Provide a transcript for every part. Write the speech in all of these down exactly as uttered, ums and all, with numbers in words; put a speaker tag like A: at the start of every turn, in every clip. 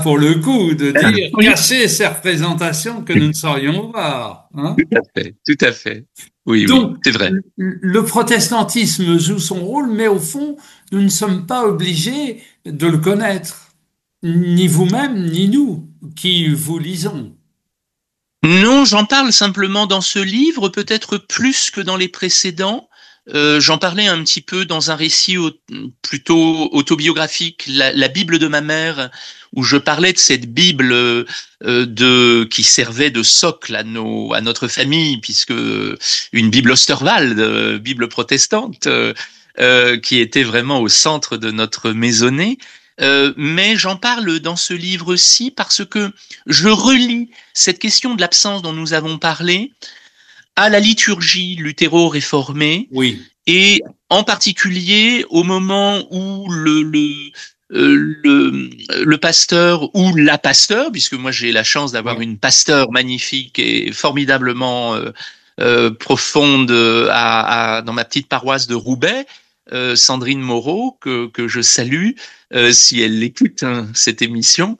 A: pour le coup, de dire
B: Oui,
A: cacher ces représentations que nous ne saurions voir, hein.
B: tout à fait, tout à fait. Oui, oui,
A: Donc,
B: c'est vrai.
A: le le protestantisme joue son rôle, mais au fond, nous ne sommes pas obligés de le connaître, ni vous-même, ni nous, qui vous lisons.
B: Non, j'en parle simplement dans ce livre, peut-être plus que dans les précédents. Euh, j'en parlais un petit peu dans un récit au- plutôt autobiographique, la, la Bible de ma mère, où je parlais de cette Bible euh, de qui servait de socle à nos à notre famille, puisque une Bible Osterwald, euh, Bible protestante, euh, euh, qui était vraiment au centre de notre maisonnée. Euh, mais j'en parle dans ce livre-ci parce que je relis cette question de l'absence dont nous avons parlé à la liturgie luthéro-réformée
A: Oui.
B: et en particulier au moment où le, le, euh, le, le pasteur ou la pasteur, puisque moi j'ai la chance d'avoir
A: Oui.
B: une pasteur magnifique et formidablement euh, euh, profonde à, à, dans ma petite paroisse de Roubaix, euh, Sandrine Moreau, que, que je salue, euh, si elle écoute hein, cette émission.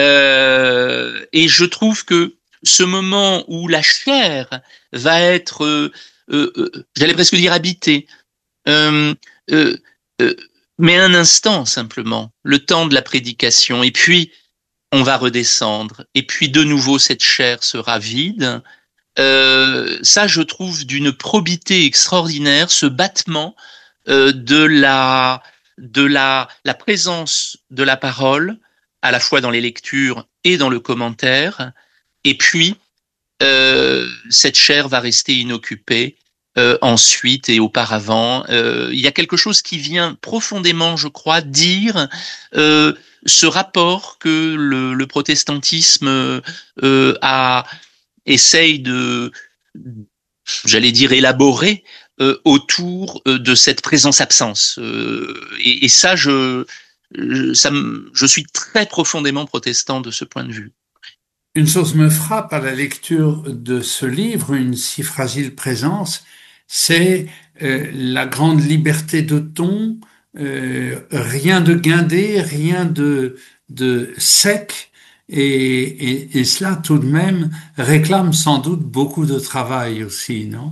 B: Euh, et je trouve que ce moment où la chair va être, euh, euh, euh, j'allais presque dire habitée, euh, euh, euh, mais un instant simplement, le temps de la prédication, et puis on va redescendre, et puis de nouveau cette chair sera vide. Euh, ça, je trouve d'une probité extraordinaire, ce battement euh, de la de la la présence de la parole, à la fois dans les lectures et dans le commentaire, et puis euh, cette chair va rester inoccupée euh, ensuite et auparavant. Euh, il y a quelque chose qui vient profondément, je crois, dire euh, ce rapport que le, le protestantisme euh, a essaye de, j'allais dire, élaborer euh, autour euh, de cette présence-absence. Euh, et, et ça, je, je, ça, je suis très profondément protestant de ce point de vue.
A: Une chose me frappe à la lecture de ce livre, Une si fragile présence, c'est euh, la grande liberté de ton, euh, rien de guindé, rien de, de sec, et, et, et cela tout de même réclame sans doute beaucoup de travail aussi, non?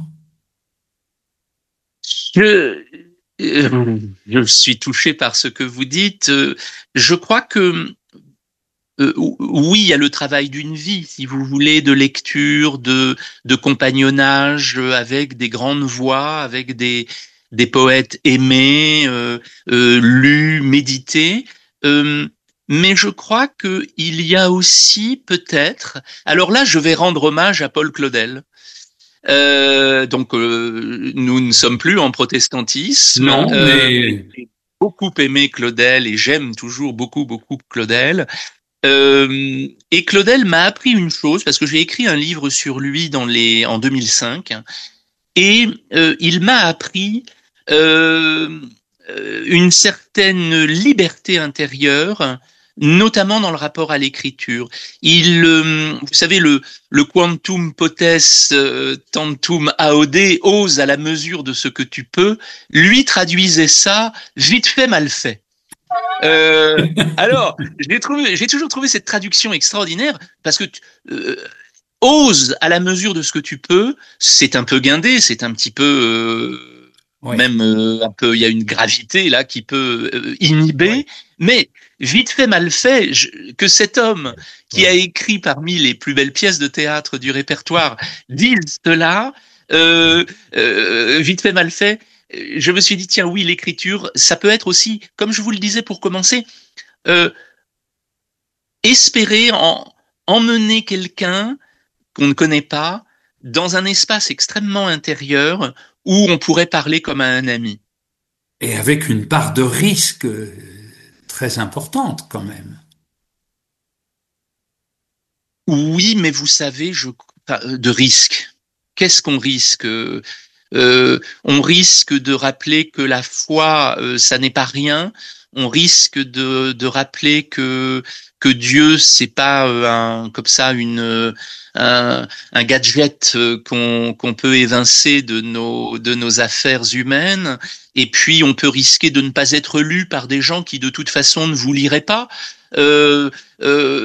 B: Je, euh, je suis touché par ce que vous dites. Euh, Je crois que euh, oui, il y a le travail d'une vie, si vous voulez, de lecture, de, de compagnonnage euh, avec des grandes voix, avec des, des poètes aimés, euh, euh, lus, médités. Euh, mais je crois qu'il y a aussi peut-être, alors là, je vais rendre hommage à Paul Claudel. Euh, donc, euh, nous ne sommes plus en protestantisme.
A: Non,
B: Euh,
A: mais
B: j'ai beaucoup aimé Claudel et j'aime toujours beaucoup, beaucoup Claudel. Euh, et Claudel m'a appris une chose parce que j'ai écrit un livre sur lui dans les en deux mille cinq et euh, il m'a appris euh, euh, une certaine liberté intérieure, notamment dans le rapport à l'écriture. Il, euh, vous savez, le, le quantum potes euh, tantum aude, ose à la mesure de ce que tu peux, lui traduisait ça vite fait, mal fait. Euh, alors, j'ai trouvé, j'ai toujours trouvé cette traduction extraordinaire parce que euh, ose à la mesure de ce que tu peux, c'est un peu guindé, c'est un petit peu euh,
A: oui,
B: même euh, un peu, il y a une gravité là qui peut euh,
A: oui,
B: inhiber, mais vite fait mal fait, je, que cet homme qui a
A: oui.
B: écrit parmi les plus belles pièces de théâtre du répertoire dise cela, euh, euh, vite fait mal fait, je me suis dit tiens oui l'écriture, ça peut être aussi, comme je vous le disais pour commencer, euh, espérer en, emmener quelqu'un qu'on ne connaît pas dans un espace extrêmement intérieur où on pourrait parler comme à un ami.
A: Et avec une part de risque euh, très importante quand même.
B: Oui, mais vous savez, je de risque. Qu'est-ce qu'on risque? Euh, on risque de rappeler que la foi, euh, ça n'est pas rien. On risque de, de rappeler que que Dieu, c'est pas euh, un comme ça une euh, un, un gadget euh, qu'on qu'on peut évincer de nos de nos affaires humaines. Et puis on peut risquer de ne pas être lu par des gens qui de toute façon ne vous liraient pas. Euh, euh,